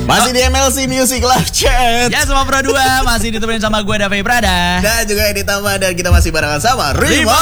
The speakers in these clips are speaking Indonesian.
Masih di MLC Music Live Chat. Ya sama Pro 2 masih ditemenin sama gue Davi Prada. Dan juga Edi Tama, dan kita masih barengan sama Rima.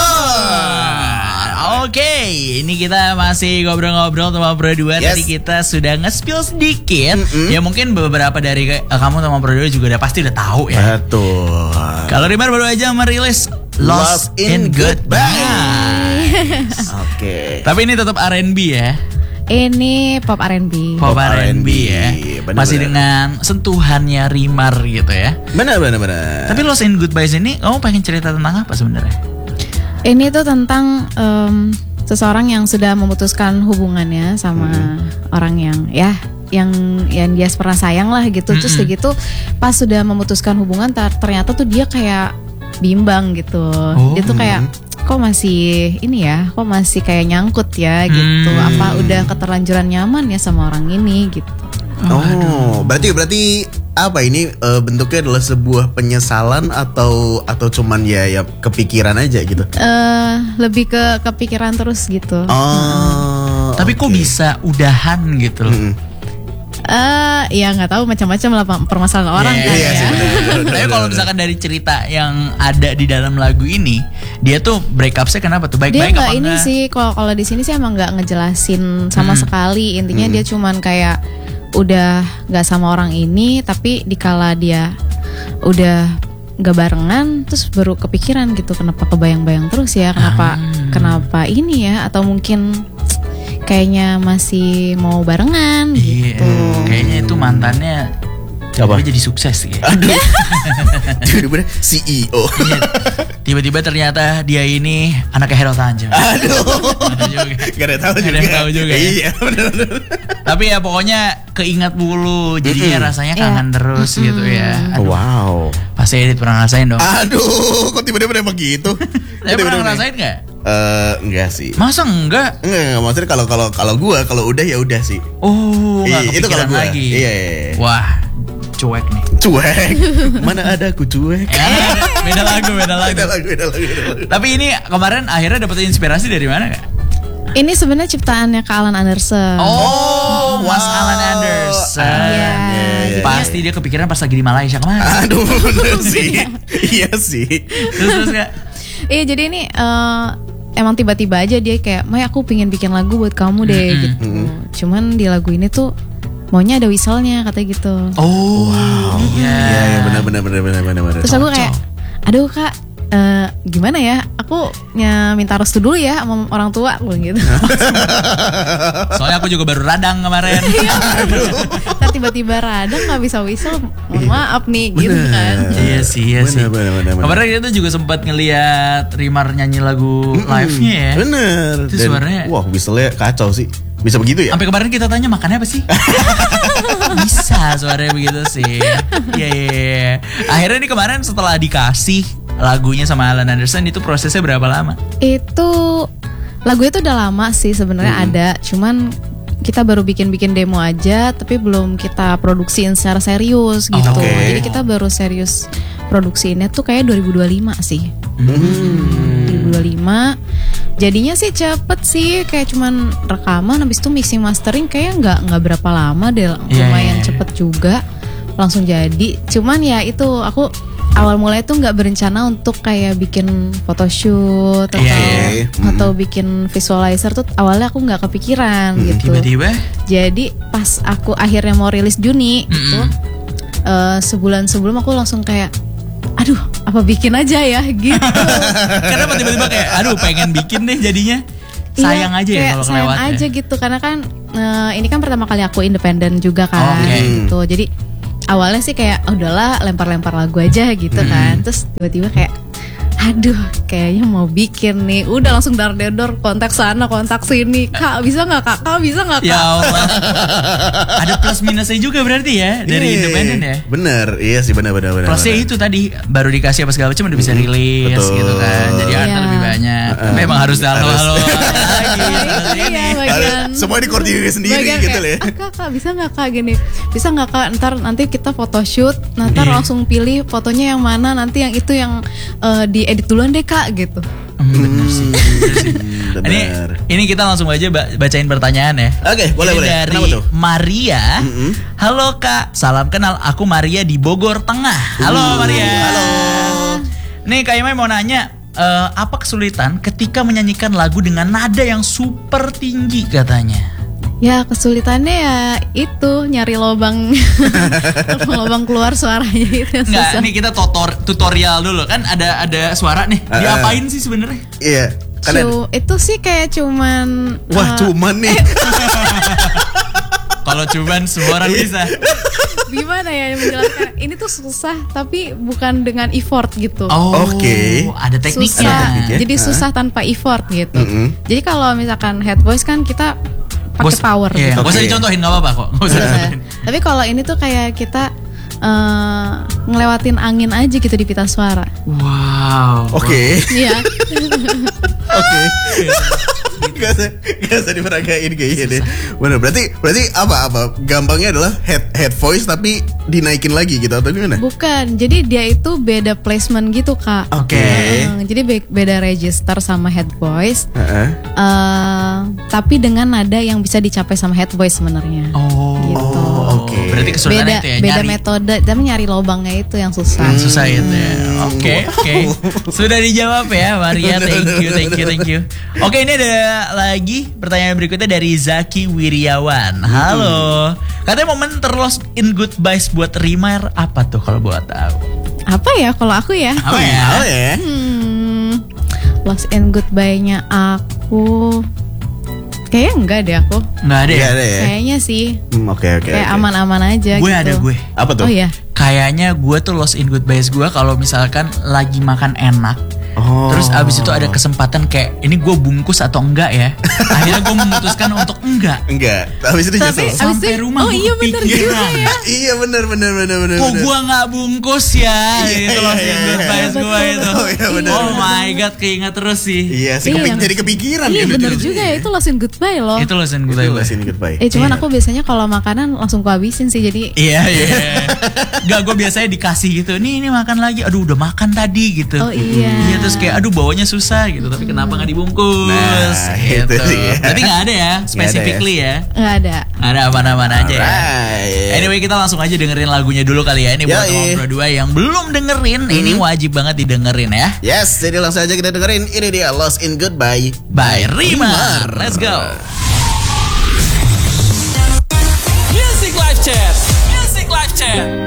Oke, ini kita masih ngobrol-ngobrol sama Pro 2. Yes. Tadi kita sudah nge-spill sedikit. Ya mungkin beberapa dari kamu sama Pro 2 juga pasti udah tahu ya. Betul. Kalau Rima baru aja merilis Lost in Goodbye. Oke. Tapi ini tetap R&B ya. Ini pop R&B. Pop R&B ya. Bener, Masih bener. dengan sentuhannya Rimar gitu ya. Benar. Tapi Lost in Goodbye ini kamu pengen cerita tentang apa sebenarnya? Ini tuh tentang seseorang yang sudah memutuskan hubungannya sama orang yang dia pernah sayang lah gitu. Terus kayak gitu pas sudah memutuskan hubungan ternyata tuh dia kayak bimbang gitu. Dia tuh kayak kok masih kok masih kayak nyangkut ya gitu. Apa udah keterlanjuran nyaman ya sama orang ini gitu. Berarti apa ini bentuknya adalah sebuah penyesalan atau cuman ya kepikiran aja gitu? Lebih ke kepikiran terus gitu. Tapi kok bisa udahan gitu loh? Ya nggak tahu macam-macam lah permasalahan orang kan iya ya. sih, bener. Tapi kalau misalkan dari cerita yang ada di dalam lagu ini, dia tuh break up-nya kenapa tuh? Dia Baik-baik nggak apa ini enggak? sih kalau di sini sih emang nggak ngejelasin sama sekali. Intinya dia cuman kayak udah nggak sama orang ini, tapi dikala dia udah nggak barengan, terus baru kepikiran gitu kenapa kebayang-bayang terus ya, kenapa ini ya, atau mungkin kayaknya masih mau barengan gitu. Kayaknya itu mantannya Apa? jadi sukses gitu. Aduh. Tiba-tiba CEO. Tiba-tiba ternyata dia ini anaknya Hero Tanjung. Aduh. Ada juga. Gak ada tahu Gak ada juga. yang tahu juga ya. Iya, benar. Tapi ya pokoknya keingat mulu, jadinya rasanya kangen terus gitu ya. Aduh, Wow. pasti Edit pernah ngerasain dong. Aduh, kok tiba-tiba begitu? Tapi pernah ngerasain nggak? Enggak sih. Masa enggak? Enggak, maksudnya kalau udah ya udah sih. Oh, nggak Itu kalau kepikiran gua. lagi. Iya. Wah, cuek nih. Cuek. Mana ada aku cuek. Beda lagu. Beda lagu. Tapi ini kemarin akhirnya dapat inspirasi dari mana nggak? Ini sebenarnya ciptaannya Kak Alan Anderson. Oh, Mas wow. Alan Anderson. Iya. Pasti dia kepikiran pas lagi di Malaysia kemarin. Aduh, bener sih. Iya sih. Terus nggak? Iya, jadi ini emang tiba-tiba aja dia kayak, "May, aku pengen bikin lagu buat kamu deh," gitu. Cuman di lagu ini tuh maunya ada whistle-nya katanya gitu. Oh, wow. Iya, benar. Terus aku kayak, "Aduh, Kak, gimana ya? Aku minta restu dulu ya sama orang tua," aku gitu. Soalnya aku juga baru radang kemarin. Ntar tiba-tiba radang nggak bisa whistle, mohon maaf nih gitu kan. Iya sih. Bener. Kemarin kita juga sempat ngeliat Rimar nyanyi lagu live-nya ya. Bener. Itu suaranya. Wah, whistle-nya kacau sih. Bisa begitu ya? Sampai kemarin kita tanya makannya apa sih? Bisa suaranya begitu sih. Iya. Akhirnya nih kemarin setelah dikasih lagunya sama Alan Anderson, itu prosesnya berapa lama? Itu lagu itu udah lama sih sebenarnya ada, cuman kita baru bikin demo aja, tapi belum kita produksiin secara serius gitu. Oke. Jadi kita baru serius produksiinnya tuh kayak 2025 sih. 2025. Jadinya sih cepet sih, kayak cuman rekaman, habis itu mixing mastering kayak nggak berapa lama deh, lumayan cepet juga langsung jadi. Cuman ya itu aku awal mulai tuh nggak berencana untuk kayak bikin photoshoot atau bikin visualizer tuh, awalnya aku nggak kepikiran gitu. Tiba-tiba Jadi pas aku akhirnya mau rilis Juni gitu, sebulan sebelum aku langsung kayak, aduh apa bikin aja ya gitu. Kenapa tiba-tiba kayak aduh pengen bikin deh jadinya? Sayang aja ya kalau sayang kelewat aja gitu, karena kan ini kan pertama kali aku independen juga kan gitu. Jadi awalnya sih kayak udahlah lempar-lempar lagu aja gitu kan. Terus tiba-tiba kayak aduh kayaknya mau bikin nih, udah langsung dar-dedor kontak sana kontak sini, Kak bisa nggak Kak bisa nggak Kak. Ya Allah. Ada plus minusnya juga berarti ya dari independen ya. Bener, iya sih benar. Plusnya itu tadi baru dikasih apa segala macam udah bisa rilis gitu kan. Jadi artnya lebih banyak. biasanya. Memang harus halo-halo lagi. Iya, bagian Semua dikoordinir sendiri bagian gitu loh ya. Kak, bisa nggak kak gini? Bisa nggak kak? Ntar nanti kita photoshoot, ntar langsung pilih fotonya yang mana, nanti yang itu yang diedit duluan deh kak gitu. Bener sih. Bener. Ini kita langsung aja bacain pertanyaan ya. Oke, boleh. Dari Kenapa tuh? Maria. Halo Kak, salam kenal. Aku Maria di Bogor Tengah. Halo Maria. Halo. Nih Kak Imai mau nanya, apa kesulitan ketika menyanyikan lagu dengan nada yang super tinggi katanya? Ya kesulitannya ya itu nyari lubang lubang keluar suaranya itu yang Nggak, susah. nih kita tutorial dulu kan ada suara nih. Diapain sih sebenarnya? Iya. Kan ada- Itu sih kayak cuman Wah, cuman nih. Kalau cuman semua orang bisa. gimana ya menjelaskan? Ini tuh susah tapi bukan dengan effort gitu. Oh, Oke. ada tekniknya. Susah. tekniknya. Jadi susah tanpa effort gitu. Jadi kalau misalkan head voice kan kita pakai power Iya, gitu. nggak usah Oke. dicontohin, nggak apa-apa kok. Nggak usah Susah. dicontohin. Tapi kalau ini tuh kayak kita ngelewatin angin aja gitu di pita suara. Wow. Oke. Iya. Oke. Gak usah diperagain kayaknya deh. Bener, berarti apa? Gampangnya adalah head voice tapi dinaikin lagi gitu atau gimana? Bukan. Jadi dia itu beda placement gitu, Kak. Oke. Jadi beda register sama head voice. Heeh. Tapi dengan nada yang bisa dicapai sama head voice sebenarnya. Oh, Gitu. Oke. Berarti kesulitannya itu ya Beda nyari. metode, tapi nyari lubangnya itu yang susah. Susah itu ya. Oke. Sudah dijawab ya Maria. Thank you. Oke, ini ada lagi pertanyaan berikutnya dari Zaki Wiryawan. Halo. Katanya momen terlost in goodbyes buat Rimar apa tuh kalau buat tahu? Apa ya kalau aku ya? Apa ya? Oh ya. Lost and goodbye-nya aku kayaknya enggak deh aku. Nggak ada ya? Gak ada ya. Kayaknya sih Oke. kayak aman-aman aja Gue gitu. ada gue. Apa tuh? Oh iya. Kayaknya gue tuh lost in goodbyes gue kalau misalkan lagi makan enak. Oh. Terus abis itu ada kesempatan kayak ini gue bungkus atau enggak ya. Akhirnya gue memutuskan untuk enggak. Enggak. Habis itu Tapi nyesel. abis Sampai itu- rumah oh gue iya bener kepikiran. juga ya. Iya benar. Kok gue nggak bungkus ya? Iya, Itu lost in iya, goodbyes iya. gue itu. Oh, iya, bener, Oh bener. my god, keinget terus sih. Iya sih, Iya. jadi kepikiran. Iya gitu bener jadinya. juga ya itu lost and goodbye loh. Itu lost in Itu goodbyes. lost in goodbye. Cuman aku biasanya kalau makanan langsung ku habisin sih jadi. Iya. Gak, gue biasanya dikasih gitu. Nih ini makan lagi. Aduh udah makan tadi gitu. Oh iya. Iya terus kayak aduh bawanya susah gitu. Tapi kenapa nggak dibungkus? Nah, gitu. itu dia. Tapi nggak ada ya, specifically ya. Nggak ada. Nggak ada aman-aman aja ya. Alright. Anyway kita langsung aja dengerin lagunya dulu kali ya. Ini buat Yoi. teman berdua yang belum dengerin. Ini wajib banget didengerin ya. Yes, jadi langsung aja kita dengerin. Ini dia Lost in Goodbye By Rimar. Let's go. Music Live Chat. Music Live Chat.